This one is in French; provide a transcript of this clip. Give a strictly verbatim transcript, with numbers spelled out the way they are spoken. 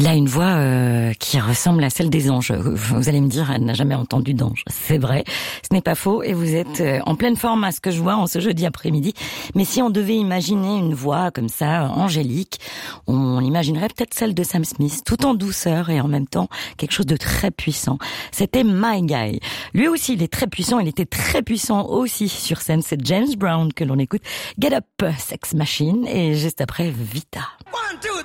Il a une voix euh, qui ressemble à celle des anges. Vous allez me dire, elle n'a jamais entendu d'ange. C'est vrai, ce n'est pas faux et vous êtes euh, en pleine forme à ce que je vois en ce jeudi après-midi. Mais si on devait imaginer une voix comme ça, angélique, on imaginerait peut-être celle de Sam Smith, tout en douceur et en même temps quelque chose de très puissant. C'était My Guy. Lui aussi, il est très puissant, il était très puissant aussi sur scène. C'est James Brown que l'on écoute. Get Up, Sex Machine et juste après Vita. One, two,